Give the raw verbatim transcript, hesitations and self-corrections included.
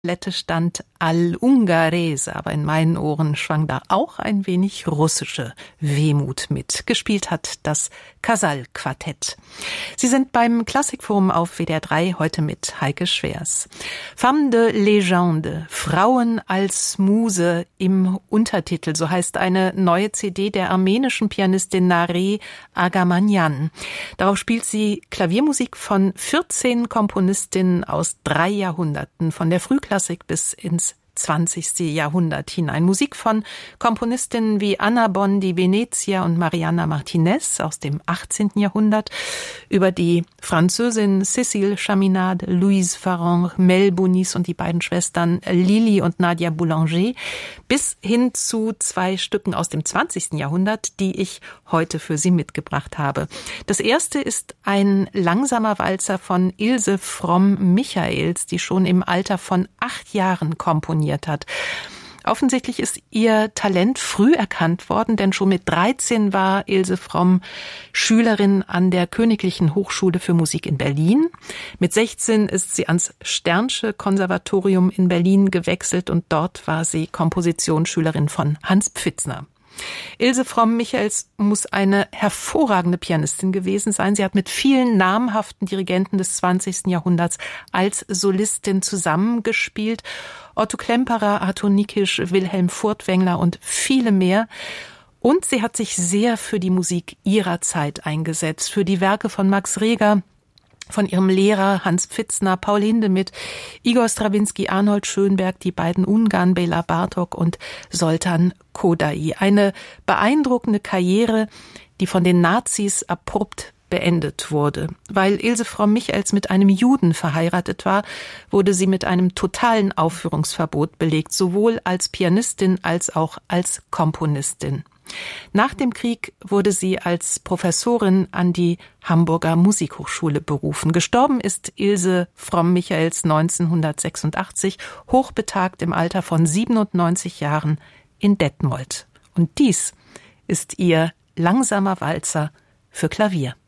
Lette stand All'Ungherese, aber in meinen Ohren schwang da auch ein wenig russische Wehmut mit. Gespielt hat das Casal-Quartett. Sie sind beim Klassikforum auf W D R drei heute mit Heike Schwers. Femme de Légende, Frauen als Muse im Untertitel, so heißt eine neue C D der armenischen Pianistin Nare Argamanyan. Darauf spielt sie Klaviermusik von vierzehn Komponistinnen aus drei Jahrhunderten, von der Frühklassik bis ins zwanzigste Jahrhundert hinein. Musik von Komponistinnen wie Anna Bon di Venezia und Mariana Martinez aus dem achtzehnten Jahrhundert, über die Französin Cécile Chaminade, Louise Farren, Mel Bonis und die beiden Schwestern Lili und Nadia Boulanger, bis hin zu zwei Stücken aus dem zwanzigsten Jahrhundert, die ich heute für Sie mitgebracht habe. Das erste ist ein langsamer Walzer von Ilse Fromm-Michaels, die schon im Alter von acht Jahren komponiert hat. Offensichtlich ist ihr Talent früh erkannt worden, denn schon mit dreizehn war Ilse Fromm Schülerin an der Königlichen Hochschule für Musik in Berlin. Mit sechzehn ist sie ans Sternsche Konservatorium in Berlin gewechselt und dort war sie Kompositionsschülerin von Hans Pfitzner. Ilse Fromm-Michaels muss eine hervorragende Pianistin gewesen sein. Sie hat mit vielen namhaften Dirigenten des zwanzigsten Jahrhunderts als Solistin zusammengespielt. Otto Klemperer, Arthur Nikisch, Wilhelm Furtwängler und viele mehr. Und sie hat sich sehr für die Musik ihrer Zeit eingesetzt, für die Werke von Max Reger, von ihrem Lehrer Hans Pfitzner, Paul Hindemith, Igor Strawinsky, Arnold Schönberg, die beiden Ungarn, Béla Bartók und Zoltán Kodály. Eine beeindruckende Karriere, die von den Nazis abrupt beendet wurde. Weil Ilse Fromm-Michaels mit einem Juden verheiratet war, wurde sie mit einem totalen Aufführungsverbot belegt, sowohl als Pianistin als auch als Komponistin. Nach dem Krieg wurde sie als Professorin an die Hamburger Musikhochschule berufen. Gestorben ist Ilse Fromm-Michaels neunzehnhundertsechsundachtzig, hochbetagt im Alter von siebenundneunzig Jahren in Detmold. Und dies ist ihr langsamer Walzer für Klavier.